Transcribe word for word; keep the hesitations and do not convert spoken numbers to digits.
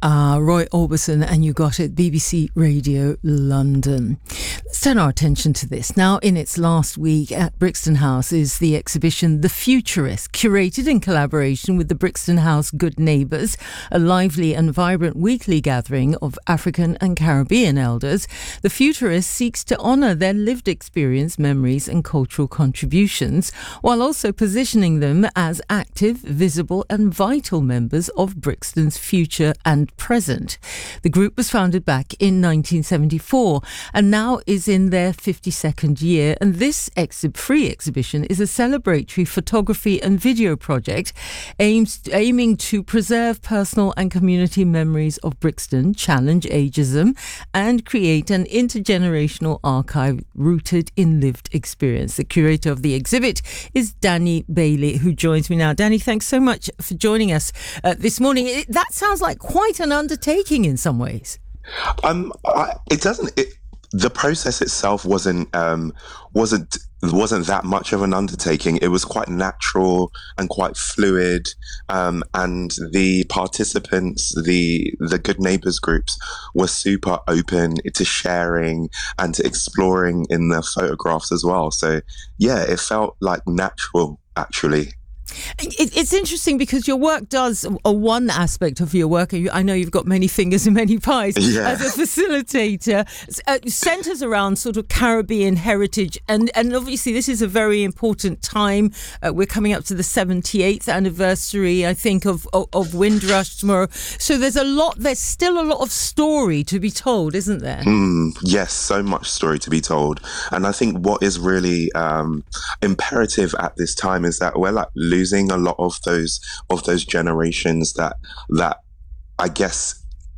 Uh, Roy Orbison, and you got it, B B C Radio London. Let's turn our attention to this. Now, in its last week at Brixton House is the exhibition The Futurist, curated in collaboration with the Brixton House Good Neighbours, a lively and vibrant weekly gathering of African and Caribbean elders. The Futurist seeks to honour their lived experience, memories and cultural contributions, while also positioning them as active, visible and vital members of Brixton's future and present. The group was founded back in nineteen seventy-four and now is in their fifty-second year, and this exhi- free exhibition is a celebratory photography and video project aims, aiming to preserve personal and community memories of Brixton, challenge ageism and create an intergenerational archive rooted in lived experience. The curator of the exhibit is Danny Bailey, who joins me now. Danny, thanks so much for joining us uh, this morning. It, that sounds like quite an undertaking in some ways. Um, I, it doesn't. It, the process itself wasn't um, wasn't wasn't that much of an undertaking. It was quite natural and quite fluid, um, and the participants, the the Good Neighbours groups, were super open to sharing and to exploring in their photographs as well. So yeah, it felt like natural, actually. It's interesting because your work does, or one aspect of your work, I know you've got many fingers and many pies, yeah. as a facilitator, uh, centres around sort of Caribbean heritage. And, and obviously this is a very important time. Uh, we're coming up to the seventy-eighth anniversary, I think, of, of, of Windrush tomorrow. So there's a lot, there's still a lot of story to be told, isn't there? Mm, yes, so much story to be told. And I think what is really um, imperative at this time is that we're like losing a lot of those of those generations that that I guess